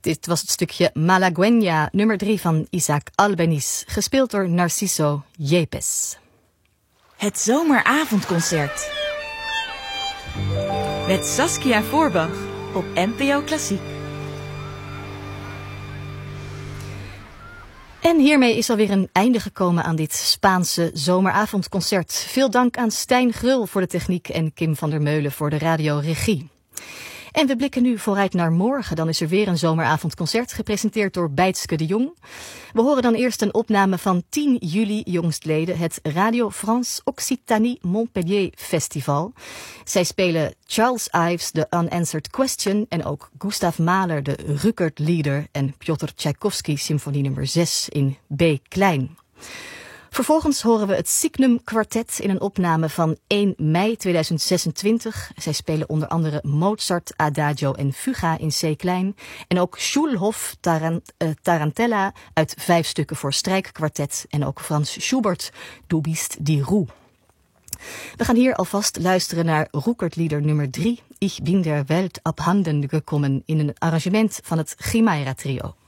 Dit was het stukje Malagueña, nummer 3 van Isaac Albeniz, gespeeld door Narciso Yepes. Het zomeravondconcert. Met Saskia Voorbach op NPO Klassiek. En hiermee is alweer een einde gekomen aan dit Spaanse zomeravondconcert. Veel dank aan Stijn Grul voor de techniek en Kim van der Meulen voor de radioregie. En we blikken nu vooruit naar morgen. Dan is er weer een zomeravondconcert gepresenteerd door Bijtske de Jong. We horen dan eerst een opname van 10 juli jongstleden, het Radio France Occitanie Montpellier Festival. Zij spelen Charles Ives, The Unanswered Question, en ook Gustav Mahler, de Rückert-Lieder, en Piotr Tchaikovsky, symfonie nummer 6 in B klein. Vervolgens horen we het Signum Quartet in een opname van 1 mei 2026. Zij spelen onder andere Mozart, Adagio en Fuga in C klein. En ook Schulhoff, Tarantella uit 5 stukken voor strijkkwartet. En ook Frans Schubert, Du bist die Ruhe. We gaan hier alvast luisteren naar Rückert-Lieder nummer 3. Ich bin der Welt abhanden gekommen in een arrangement van het Chimaira Trio.